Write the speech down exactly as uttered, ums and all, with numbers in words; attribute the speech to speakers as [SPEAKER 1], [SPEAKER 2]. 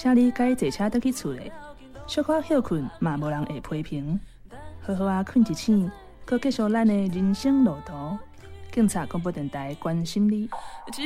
[SPEAKER 1] 请你该坐车倒去厝咧，小可休困嘛无人会批评，好好啊困一醒，搁继续咱的人生路途。警察广播电台关心你。